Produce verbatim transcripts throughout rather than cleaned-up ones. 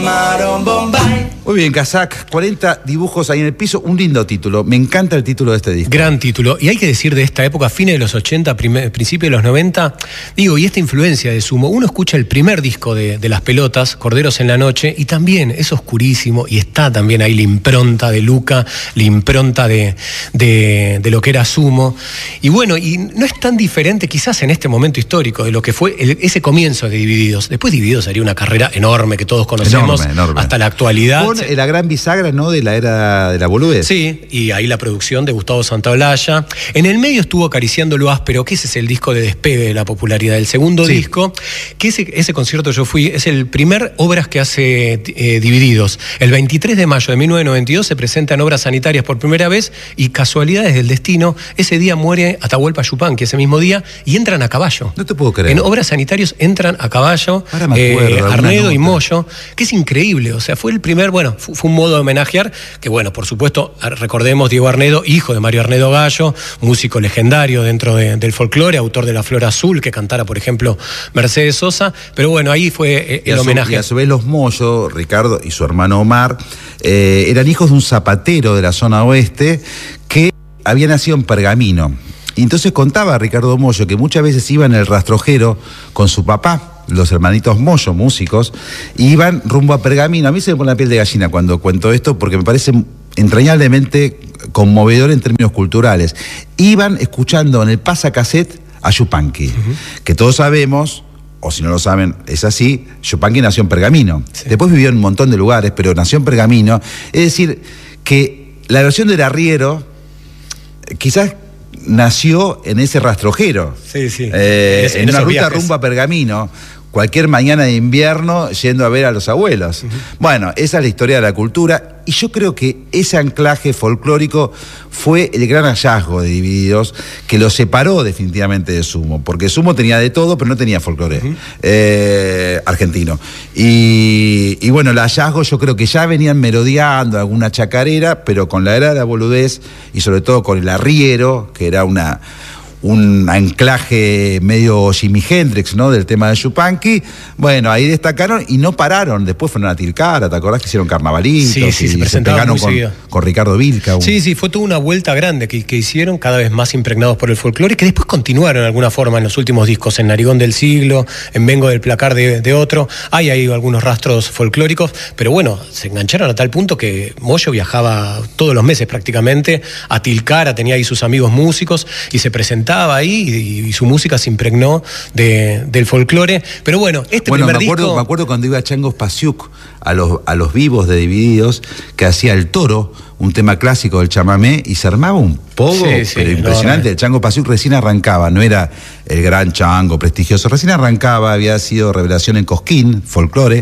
llamaron Bombay. Muy bien, Kazak, cuarenta dibujos ahí en el piso, un lindo título. Me encanta el título de este disco. Gran título. Y hay que decir de esta época, fines de los ochenta, principios de los noventa, digo, y esta influencia de Sumo, uno escucha el primer disco de, de Las Pelotas, Corderos en la Noche, y también es oscurísimo, y está también ahí la impronta de Luca, la impronta de, de, de lo que era Sumo. Y bueno, y no es tan diferente quizás en este momento histórico de lo que fue el, ese comienzo de Divididos. Después Divididos haría una carrera enorme que todos conocemos enorme, enorme. hasta la actualidad. Con la gran bisagra, ¿no?, de la era de la boludez. Sí, y ahí la producción de Gustavo Santaolalla. En el medio estuvo Acariciando lo áspero, que ese es el disco de despegue de la popularidad. El segundo sí. disco, que ese, ese concierto yo fui, es el primer Obras que hace eh, Divididos. El veintitrés de mayo de mil novecientos noventa y dos se presentan Obras Sanitarias por primera vez y casualidades del destino, ese día muere Atahualpa Yupanqui, ese mismo día, y entran a caballo. No te puedo creer. En Obras Sanitarios entran a caballo Ahora me acuerdo, eh, Arnedo y Moyo, que es increíble. O sea, fue el primer, bueno, fue, fue un modo de homenajear, que bueno, por supuesto, recordemos Diego Arnedo, hijo de Mario Arnedo Gallo, músico legendario dentro de, del folclore, autor de La Flor Azul, que cantara, por ejemplo, Mercedes Sosa, pero bueno, ahí fue el y homenaje. Su, y a su vez los Moyo, Ricardo y su hermano Omar, eh, eran hijos de un zapatero de la zona oeste que había nacido en Pergamino. Y entonces contaba Ricardo Moyo que muchas veces iba en el rastrojero con su papá, los hermanitos Moyo, músicos, y iban rumbo a Pergamino. A mí se me pone la piel de gallina cuando cuento esto porque me parece entrañablemente conmovedor en términos culturales. Iban escuchando en el pasacassette a Yupanqui, uh-huh. que todos sabemos, o si no lo saben, es así, Yupanqui nació en Pergamino. Sí. Después vivió en un montón de lugares, pero nació en Pergamino. Es decir, que la versión del arriero quizás nació en ese rastrojero. Sí, sí. Eh, es, en, en una ruta viajes. rumbo a Pergamino, cualquier mañana de invierno yendo a ver a los abuelos. Uh-huh. Bueno, esa es la historia de la cultura, y yo creo que ese anclaje folclórico fue el gran hallazgo de Divididos, que lo separó definitivamente de Sumo, porque Sumo tenía de todo, pero no tenía folclore uh-huh. eh, argentino. Y, y bueno, el hallazgo yo creo que ya venían merodeando alguna chacarera, pero con la era de la boludez, y sobre todo con el arriero, que era una... un anclaje medio Jimi Hendrix, ¿no?, del tema de Yupanqui. Bueno, ahí destacaron y no pararon. Después fueron a Tilcara, ¿te acordás que hicieron carnavalitos? Sí, sí, y se presentaban muy con, seguido. con Ricardo Vilca. Un... Sí, sí, fue toda una vuelta grande que, que hicieron, cada vez más impregnados por el folclore, que después continuaron de alguna forma en los últimos discos, en Narigón del Siglo, en Vengo del Placar de, de Otro. Hay ahí algunos rastros folclóricos, pero bueno, se engancharon a tal punto que Moyo viajaba todos los meses prácticamente a Tilcara, tenía ahí sus amigos músicos y se presentaba ahí y, y su música se impregnó de, del folclore. Pero bueno, este bueno, primer me acuerdo, disco... me acuerdo cuando iba Chango Spasiuk a los, a los vivos de Divididos, que hacía El Toro, un tema clásico del chamamé, y se armaba un pogo, sí, sí, pero impresionante. No, el Chango Spasiuk recién arrancaba, no era el gran chango prestigioso, recién arrancaba, había sido revelación en Cosquín, folclore,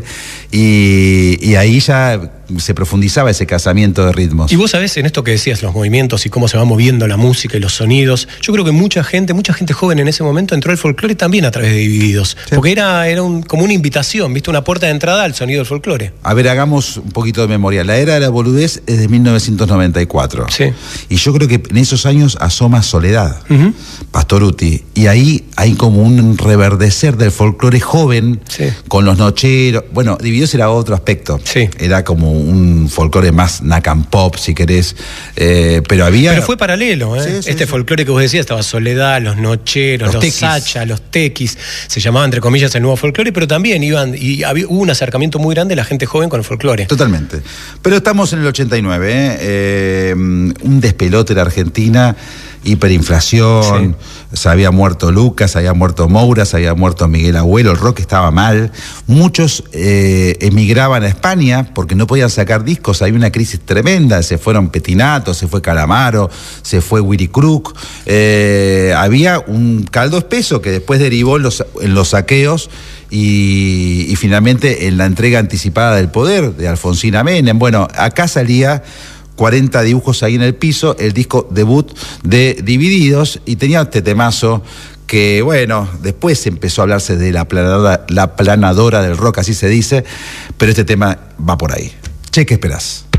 y, y ahí ya se profundizaba ese casamiento de ritmos. Y vos sabés, en esto que decías, los movimientos y cómo se va moviendo la música y los sonidos, yo creo que mucha gente, mucha gente joven en ese momento entró al folclore también a través de Divididos, sí. porque era, era un, como una invitación, ¿viste? Una puerta de entrada al sonido del folclore. A ver, hagamos un poquito de memoria. La era de la boludez es de mil novecientos noventa y cuatro. Sí. Y yo creo que en esos años asoma Soledad, uh-huh. Pastorutti, y ahí hay como un reverdecer del folclore joven, sí. con los nocheros. Bueno, Divididos era otro aspecto. Sí. Era como un folclore más nacan pop, si querés. Eh, pero había... Pero fue paralelo, ¿eh? Sí, sí, este sí. folclore que vos decías, estaba Soledad, los nocheros, los, los sacha, los tequis. Se llamaba, entre comillas, el nuevo folclore, pero también iban, y había, hubo un acercamiento muy grande de la gente joven con el folclore. Totalmente. Pero estamos en el ochenta y nueve, ¿eh? Eh, un despelote en Argentina, hiperinflación, sí. se había muerto Lucas, se había muerto Moura, se había muerto Miguel Abuelo, el rock estaba mal. Muchos eh, emigraban a España porque no podían sacar discos, había una crisis tremenda, se fueron Petinato, se fue Calamaro, se fue Willy Crook, eh, había un caldo espeso que después derivó en los, en los saqueos y, y finalmente en la entrega anticipada del poder de Alfonsín Menem. Bueno, acá salía cuarenta dibujos ahí en el piso, el disco debut de Divididos, y tenía este temazo que, bueno, después empezó a hablarse de la planadora, la planadora del rock, así se dice, pero este tema va por ahí. Che, ¿qué esperás?